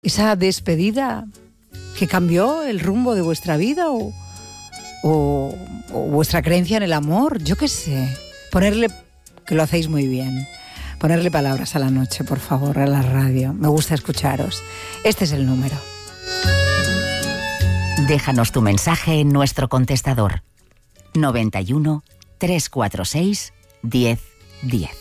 esa despedida que cambió el rumbo de vuestra vida o vuestra creencia en el amor, yo qué sé. Ponerle, que lo hacéis muy bien, ponerle palabras a la noche, por favor, a la radio. Me gusta escucharos. Este es el número. Déjanos tu mensaje en nuestro contestador 91 346 1010.